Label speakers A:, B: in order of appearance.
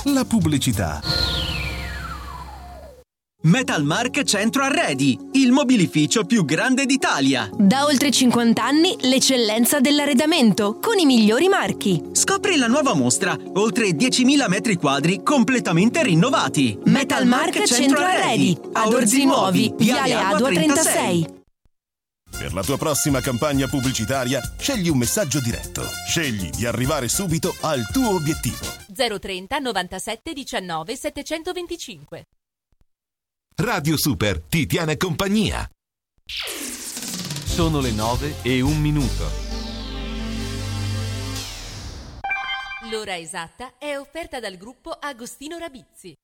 A: la pubblicità.
B: Metalmark Centro Arredi, il mobilificio più grande d'Italia.
C: Da oltre 50 anni l'eccellenza dell'arredamento, con i migliori marchi.
B: Scopri la nuova mostra, oltre 10.000 metri quadri completamente rinnovati.
C: Metalmark Centro Arredi, ad Orzi Nuovi, Viale Adua 36.
A: Per la tua prossima campagna pubblicitaria, scegli un messaggio diretto. Scegli di arrivare subito al tuo obiettivo.
D: 030 97 19 725.
E: Radio Super ti tiene compagnia.
F: Sono le 9:01.
D: L'ora esatta è offerta dal gruppo Agostino Rabizzi.